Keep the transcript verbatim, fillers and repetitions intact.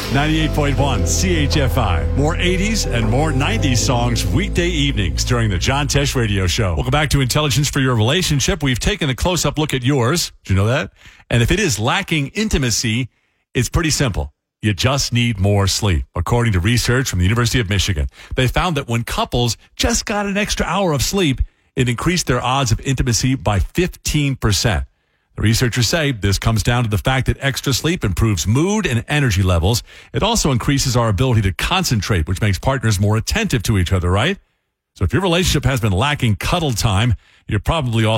ninety-eight point one C H F I. More eighties and more nineties songs weekday evenings during the John Tesh Radio Show. Welcome back to Intelligence for Your Relationship. We've taken a close-up look at yours. Did you know that? And if it is lacking intimacy, it's pretty simple. You just need more sleep. According to research from the University of Michigan, they found that when couples just got an extra hour of sleep, it increased their odds of intimacy by fifteen percent. The researchers say this comes down to the fact that extra sleep improves mood and energy levels. It also increases our ability to concentrate, which makes partners more attentive to each other, right? So if your relationship has been lacking cuddle time, you're probably also